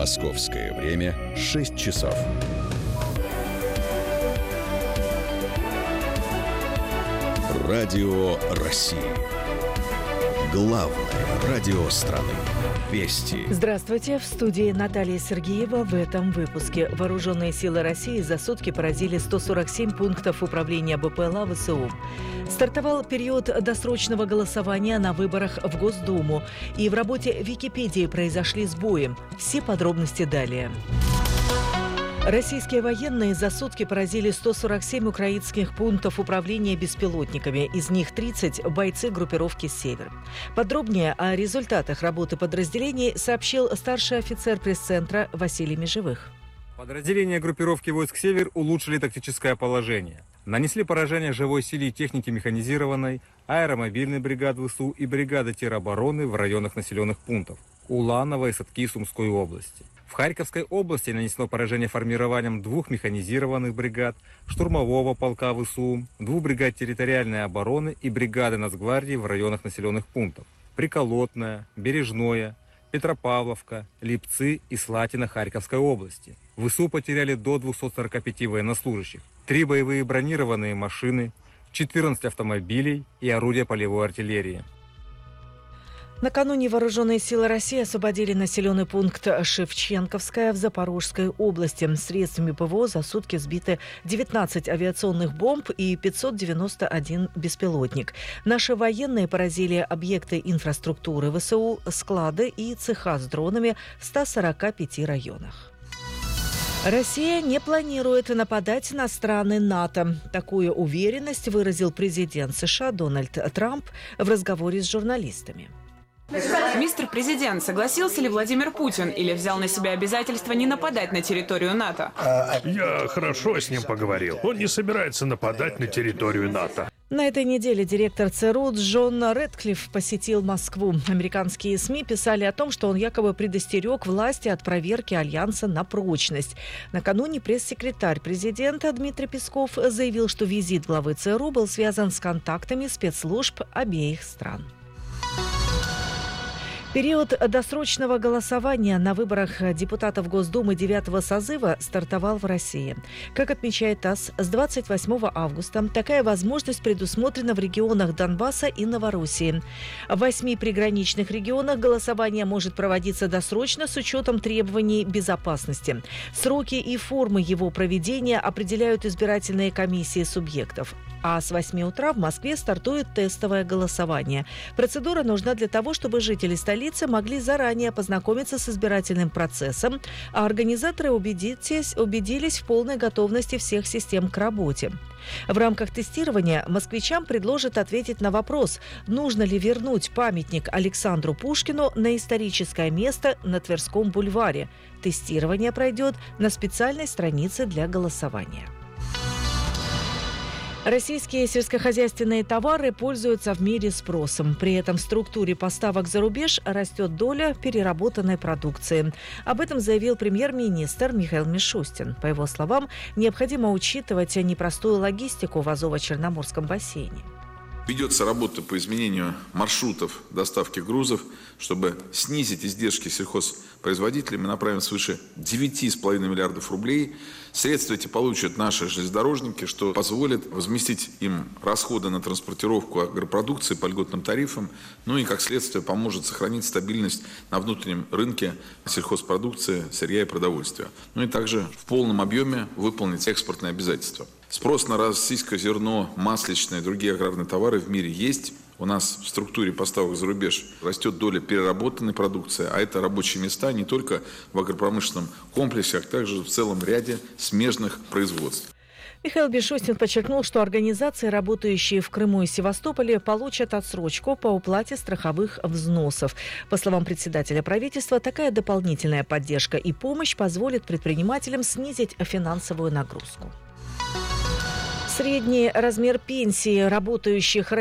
Московское время 6 часов. Радио России. Главное радио страны. Вести. Здравствуйте. В студии Наталья Сергеева. В этом выпуске. Вооруженные силы России за сутки поразили 147 пунктов управления БПЛА ВСУ. Стартовал период досрочного голосования на выборах в Госдуму. И в работе Википедии произошли сбои. Все подробности далее. Российские военные за сутки поразили 147 украинских пунктов управления беспилотниками. Из них 30 – бойцы группировки «Север». Подробнее о результатах работы подразделений сообщил старший офицер пресс-центра Василий Межевых. Подразделения группировки войск «Север» улучшили тактическое положение. Нанесли поражение живой силе и технике механизированной, аэромобильной бригады ВСУ и бригады теробороны в районах населенных пунктов Уланово и Садки Сумской области. В Харьковской области нанесено поражение формированием 2 механизированных бригад, штурмового полка ВСУ, 2 бригад территориальной обороны и бригады Нацгвардии в районах населенных пунктов Приколотное, Бережное, Петропавловка, Липцы и Слатина Харьковской области. ВСУ потеряли до 245 военнослужащих, 3 боевые бронированные машины, 14 автомобилей и орудия полевой артиллерии. Накануне вооруженные силы России освободили населенный пункт Шевченковская в Запорожской области. Средствами ПВО за сутки сбиты 19 авиационных бомб и 591 беспилотник. Наши военные поразили объекты инфраструктуры ВСУ, склады и цеха с дронами в 145 районах. Россия не планирует нападать на страны НАТО. Такую уверенность выразил президент США Дональд Трамп в разговоре с журналистами. Мистер Президент, согласился ли Владимир Путин или взял на себя обязательство не нападать на территорию НАТО? Я хорошо с ним поговорил. Он не собирается нападать на территорию НАТО. На этой неделе директор ЦРУ Джон Рэдклифф посетил Москву. Американские СМИ писали о том, что он якобы предостерег власти от проверки альянса на прочность. Накануне пресс-секретарь президента Дмитрий Песков заявил, что визит главы ЦРУ был связан с контактами спецслужб обеих стран. Период досрочного голосования на выборах депутатов Госдумы 9-го созыва стартовал в России. Как отмечает ТАСС, с 28 августа такая возможность предусмотрена в регионах Донбасса и Новороссии. В 8 приграничных регионах голосование может проводиться досрочно с учетом требований безопасности. Сроки и формы его проведения определяют избирательные комиссии субъектов. А с 8 утра в Москве стартует тестовое голосование. Процедура нужна для того, чтобы жители столицы могли заранее познакомиться с избирательным процессом, а организаторы убедились в полной готовности всех систем к работе. В рамках тестирования москвичам предложат ответить на вопрос, нужно ли вернуть памятник Александру Пушкину на историческое место на Тверском бульваре. Тестирование пройдет на специальной странице для голосования. Российские сельскохозяйственные товары пользуются в мире спросом. При этом в структуре поставок за рубеж растет доля переработанной продукции. Об этом заявил премьер-министр Михаил Мишустин. По его словам, необходимо учитывать непростую логистику в Азово-Черноморском бассейне. Ведется работа по изменению маршрутов доставки грузов, чтобы снизить издержки сельхозпроизводителей. Мы направим свыше 9,5 миллиардов рублей. Средства эти получат наши железнодорожники, что позволит возместить им расходы на транспортировку агропродукции по льготным тарифам, ну и, как следствие, поможет сохранить стабильность на внутреннем рынке сельхозпродукции, сырья и продовольствия. Ну и также в полном объеме выполнить экспортные обязательства. Спрос на российское зерно, масличные и другие аграрные товары в мире есть. У нас в структуре поставок за рубеж растет доля переработанной продукции, а это рабочие места не только в агропромышленном комплексе, а также в целом ряде смежных производств. Михаил Мишустин подчеркнул, что организации, работающие в Крыму и Севастополе, получат отсрочку по уплате страховых взносов. По словам председателя правительства, такая дополнительная поддержка и помощь позволит предпринимателям снизить финансовую нагрузку. Средний размер пенсии работающих